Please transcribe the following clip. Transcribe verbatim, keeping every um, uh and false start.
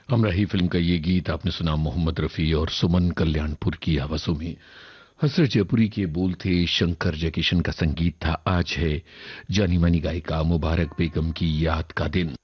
हमराही film का ये गीत आपने सुना मोहम्मद रफी और सुमन कल्याणपुर की आवाजों में। हसरत जयपुरी के बोल थे, शंकर जयकिशन का संगीत था। आज है जानी मानी गायिका मुबारक बेगम की याद का दिन।